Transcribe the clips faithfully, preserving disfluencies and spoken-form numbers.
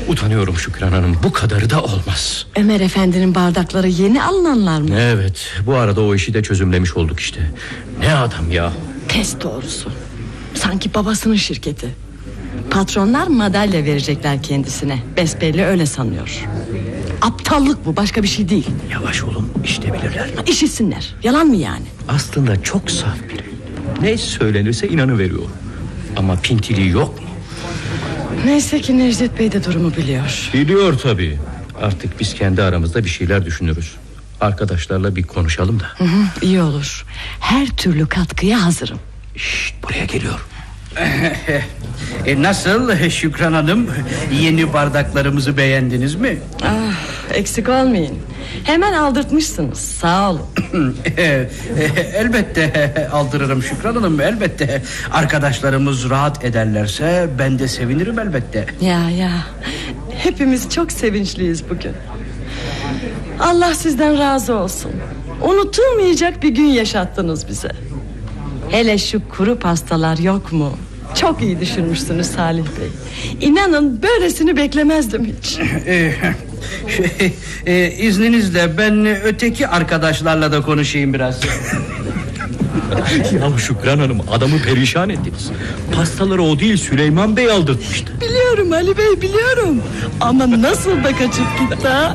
Utanıyorum Şükran Hanım, bu kadarı da olmaz. Ömer Efendi'nin bardakları yeni alınanlar mı? Evet, bu arada o işi de çözümlemiş olduk işte. Ne adam ya. Pes doğrusu. Sanki babasının şirketi. Patronlar madalya verecekler kendisine. Besbelli öyle sanıyor. Aptallık bu, başka bir şey değil. Yavaş olun, işitebilirler. İşitsinler, yalan mı yani? Aslında çok saf biri. Ne söylenirse inanıveriyor. Ama pintiliği yok mu? Neyse ki Necdet Bey de durumu biliyor. Biliyor tabii. Artık biz kendi aramızda bir şeyler düşünürüz. Arkadaşlarla bir konuşalım da. Hı hı, iyi olur. Her türlü katkıya hazırım. Şşt, buraya geliyor. e, Nasıl Şükran Hanım? Yeni bardaklarımızı beğendiniz mi? Ah, eksik olmayın. Hemen aldırtmışsınız, sağ olun. Elbette aldırırım Şükran Hanım, elbette. Arkadaşlarımız rahat ederlerse ben de sevinirim elbette. Ya ya, hepimiz çok sevinçliyiz bugün. Allah sizden razı olsun. Unutulmayacak bir gün yaşattınız bize. Hele şu kuru pastalar yok mu? Çok iyi düşünmüşsünüz Salih Bey. İnanın böylesini beklemezdim hiç. Şey, e, izninizle ben öteki arkadaşlarla da konuşayım biraz. Ya Şükran Hanım, adamı perişan ettiniz. Pastaları o değil, Süleyman Bey aldırtmıştı. Biliyorum Ali Bey, biliyorum. Ama nasıl da kaçıp gitti ha?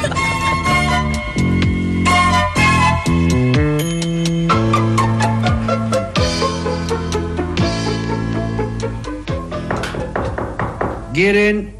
Girin.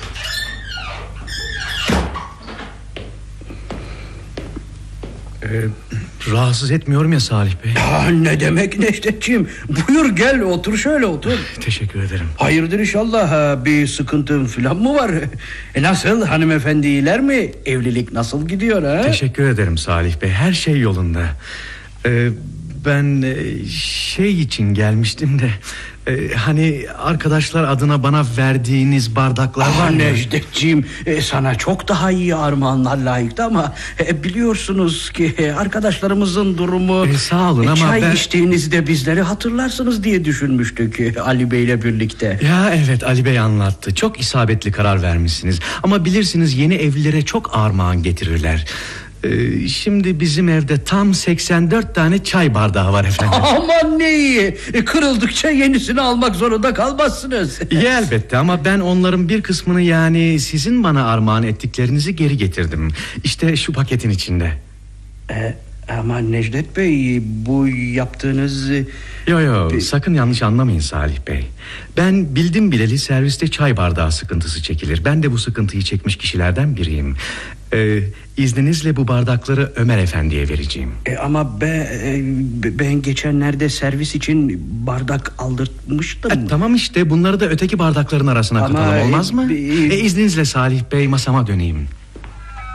Ee, rahatsız etmiyorum ya Salih Bey. Ya, ne demek Necdetciğim? Buyur gel, otur şöyle otur. Teşekkür ederim. Hayırdır inşallah, ha, bir sıkıntın falan mı var? E, nasıl, hanımefendi iyiler mi? Evlilik nasıl gidiyor ha? Teşekkür ederim Salih Bey, her şey yolunda. Ee, Ben şey için gelmiştim de e, hani arkadaşlar adına bana verdiğiniz bardaklar ah, var ya. Necdetciğim, e, sana çok daha iyi armağanlar layıktı ama e, biliyorsunuz ki e, arkadaşlarımızın durumu e, sağ olun e, ama çay ben... içtiğinizde bizleri hatırlarsınız diye düşünmüştük e, Ali Bey'le birlikte. Ya evet, Ali Bey anlattı, çok isabetli karar vermişsiniz. Ama bilirsiniz yeni evlilere çok armağan getirirler. Ee, şimdi bizim evde tam seksen dört tane çay bardağı var efendim. Aman ne iyi, e, kırıldıkça yenisini almak zorunda kalmazsınız. İyi elbette, ama ben onların bir kısmını, yani sizin bana armağan ettiklerinizi geri getirdim. İşte şu paketin içinde. e, Ama Necdet Bey, bu yaptığınız... Yo yo, Bir... sakın yanlış anlamayın Salih Bey. Ben bildim bileli serviste çay bardağı sıkıntısı çekilir. Ben de bu sıkıntıyı çekmiş kişilerden biriyim. Ee, izninizle bu bardakları Ömer Efendi'ye vereceğim. E, ama ben, e, ben geçenlerde servis için bardak aldırtmıştım. E, tamam işte, bunları da öteki bardakların arasına ama katalım, olmaz mı? E, e, izninizle Salih Bey, masama döneyim.